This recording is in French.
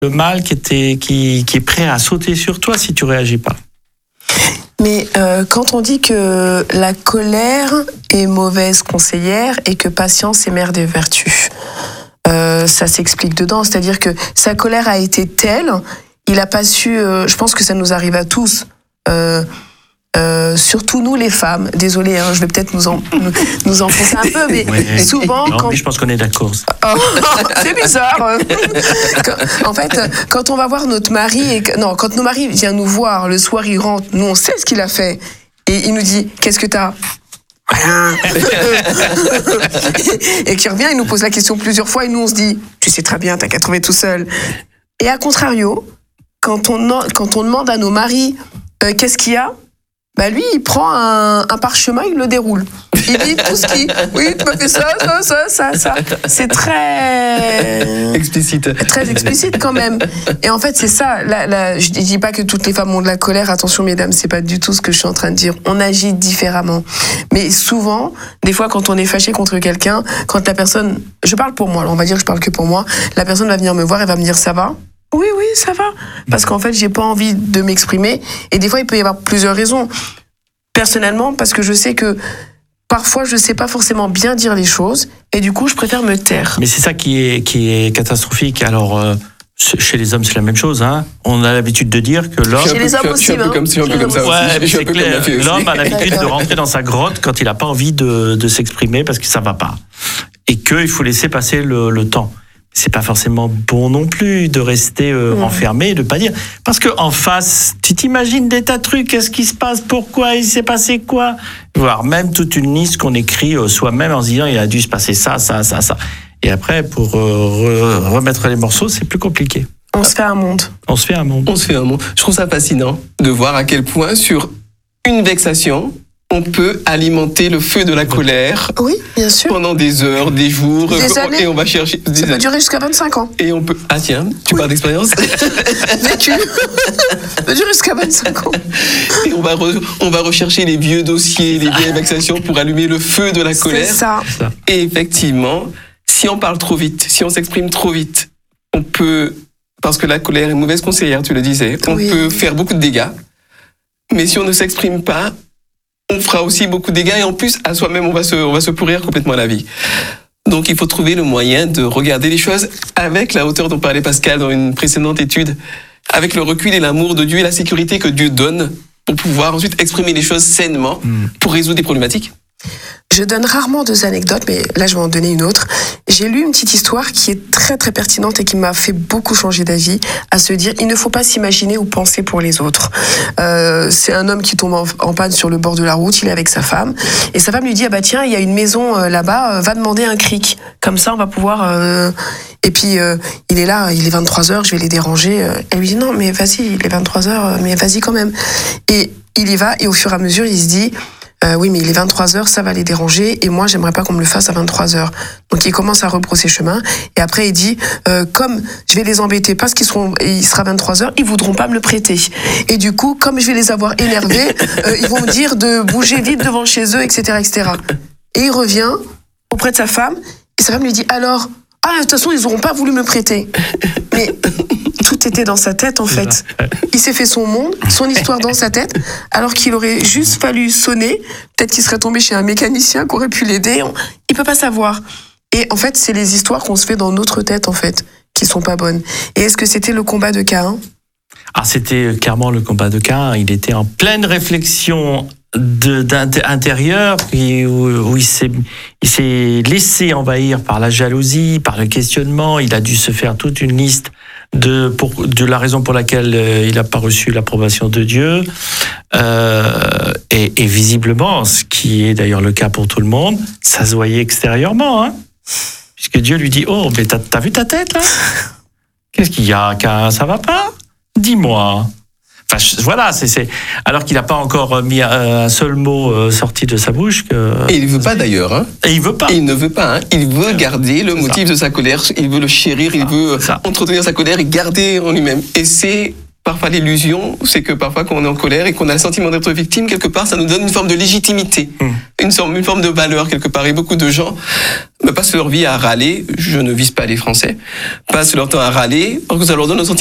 le mal qui est prêt à sauter sur toi si tu réagis pas. Mais quand on dit que la colère est mauvaise conseillère et que patience est mère des vertus, ça s'explique dedans. C'est-à-dire que sa colère a été telle, il n'a pas su... je pense que ça nous arrive à tous. Surtout nous les femmes, désolé, je vais peut-être nous enfoncer un peu, mais souvent non, mais je pense qu'on est d'accord. C'est bizarre. En fait, quand on va voir notre mari, quand nos maris viennent nous voir le soir, il rentre, nous on sait ce qu'il a fait, et il nous dit qu'est-ce que t'as? Rien. Et qui revient, il nous pose la question plusieurs fois, et nous on se dit tu sais très bien, t'as qu'à trouver tout seul. Et à contrario, quand on demande à nos maris qu'est-ce qu'il y a, bah lui, il prend un parchemin, il le déroule. Il dit tout ce qui... Oui, tu m'as fait ça. C'est très... explicite. Très explicite quand même. Et en fait, c'est ça. Je dis pas que toutes les femmes ont de la colère. Attention, mesdames, c'est pas du tout ce que je suis en train de dire. On agit différemment. Mais souvent, des fois, quand on est fâché contre quelqu'un, quand la personne... Je parle pour moi, alors on va dire que je parle que pour moi. La personne va venir me voir et va me dire « ça va ?» Oui, ça va. Parce qu'en fait, j'ai pas envie de m'exprimer. Et des fois, il peut y avoir plusieurs raisons. Personnellement, parce que je sais que parfois, je sais pas forcément bien dire les choses. Et du coup, je préfère me taire. Mais c'est ça qui est catastrophique. Alors, chez les hommes, c'est la même chose. Hein. On a l'habitude de dire que l'homme... Chez les hommes aussi, je suis un peu comme ça aussi. Ouais, c'est clair. Comme L'homme a l'habitude de rentrer dans sa grotte quand il n'a pas envie de s'exprimer parce que ça va pas. Et qu'il faut laisser passer le temps. C'est pas forcément bon non plus de rester enfermé et de pas dire. Parce que en face, tu t'imagines des tas de trucs. Qu'est-ce qui se passe? Pourquoi? Il s'est passé quoi? Voire même toute une liste qu'on écrit soi-même en se disant il a dû se passer ça. Et après, pour remettre les morceaux, c'est plus compliqué. On se fait un monde. Je trouve ça fascinant de voir à quel point sur une vexation, on peut alimenter le feu de la colère. Oui, bien sûr. Pendant des heures, des jours. Des années. Et on va chercher... Ça peut durer jusqu'à 25 ans. Et on peut... Ah tiens, tu parles d'expérience? Vécu. Ça peut durer jusqu'à 25 ans. Et on va rechercher les vieux dossiers, les vieilles vexations pour allumer le feu de la colère. C'est ça. Et effectivement, si on parle trop vite, si on s'exprime trop vite, on peut... Parce que la colère est mauvaise conseillère, tu le disais. On peut faire beaucoup de dégâts. Mais si on ne s'exprime pas, on fera aussi beaucoup de dégâts et en plus, à soi-même, on va se pourrir complètement la vie. Donc, il faut trouver le moyen de regarder les choses avec la hauteur dont parlait Pascal dans une précédente étude, avec le recul et l'amour de Dieu et la sécurité que Dieu donne pour pouvoir ensuite exprimer les choses sainement pour résoudre des problématiques. Je donne rarement 2 anecdotes, mais là, je vais en donner une autre. J'ai lu une petite histoire qui est très, très pertinente et qui m'a fait beaucoup changer d'avis, à se dire, il ne faut pas s'imaginer ou penser pour les autres. C'est un homme qui tombe en panne sur le bord de la route, il est avec sa femme, et sa femme lui dit, ah bah tiens, il y a une maison là-bas, va demander un cric. Comme ça, on va pouvoir... Et puis, il est là, il est 23h, je vais les déranger. Elle lui dit, non, mais vas-y, il est 23h, mais vas-y quand même. Et il y va, et au fur et à mesure, il se dit... oui, mais il est 23h, ça va les déranger, et moi, j'aimerais pas qu'on me le fasse à 23h. Donc, il commence à rebrousser chemin, et après, il dit, comme je vais les embêter parce il sera 23h, ils voudront pas me le prêter. Et du coup, comme je vais les avoir énervés, ils vont me dire de bouger vite devant chez eux, etc., etc. Et il revient auprès de sa femme, et sa femme lui dit, alors, de toute façon, ils auront pas voulu me prêter. Mais tout était dans sa tête, en fait. Il s'est fait son monde, son histoire dans sa tête, alors qu'il aurait juste fallu sonner. Peut-être qu'il serait tombé chez un mécanicien qui aurait pu l'aider. Il peut pas savoir. Et en fait, c'est les histoires qu'on se fait dans notre tête, en fait, qui sont pas bonnes. Et est-ce que c'était le combat de Caïn? Ah, c'était clairement le combat de Caïn. Il était en pleine réflexion intérieur où il s'est laissé envahir par la jalousie, par le questionnement. Il a dû se faire toute une liste de la raison pour laquelle il n'a pas reçu l'approbation de Dieu. Et visiblement, ce qui est d'ailleurs le cas pour tout le monde, ça se voyait extérieurement, hein, puisque Dieu lui dit, oh, mais t'as vu ta tête là? Qu'est-ce qu'il y a, Caïn? Ça va pas? Dis-moi. Enfin, voilà, c'est alors qu'il n'a pas encore mis un seul mot sorti de sa bouche. Et il ne veut pas d'ailleurs. Hein. Et il veut pas. Et il ne veut pas. Hein. Il veut garder le motif de sa colère. Il veut le chérir. Il veut entretenir sa colère et garder en lui-même. Et c'est parfois parfois l'illusion, c'est que parfois quand on est en colère et qu'on a le sentiment d'être victime, quelque part, ça nous donne une forme de légitimité, une forme de valeur quelque part. Et beaucoup de gens passent leur vie à râler, je ne vise pas les Français, passent leur temps à râler, parce que ça leur donne un sentiment